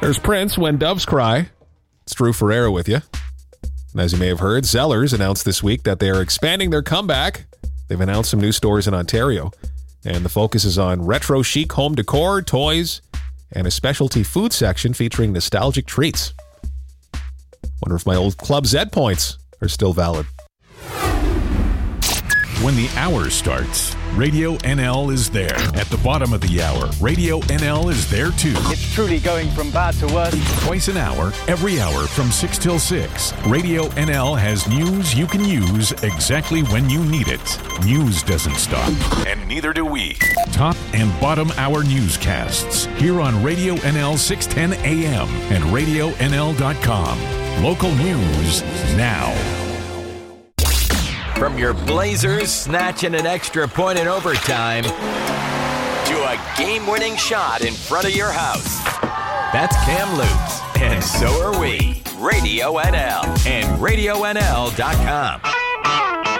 There's Prince, When Doves Cry. It's Drew Ferreira with you. And as you may have heard, Zellers announced this week that they are expanding their comeback. They've announced some new stores in Ontario. And the focus is on retro chic home decor, toys, and a specialty food section featuring nostalgic treats. Wonder if my old Club Z points are still valid. When the hour starts, Radio NL is there. At the bottom of the hour, Radio NL is there too. It's truly going from bad to worse. Twice an hour, every hour from 6 till 6. Radio NL has news you can use exactly when you need it. News doesn't stop, and neither do we. Top and bottom hour newscasts here on Radio NL 610 AM and RadioNL.com. Local news now. From your Blazers snatching an extra point in overtime to a game-winning shot in front of your house. That's Cam Lutz, and so are we. Radio NL and RadioNL.com.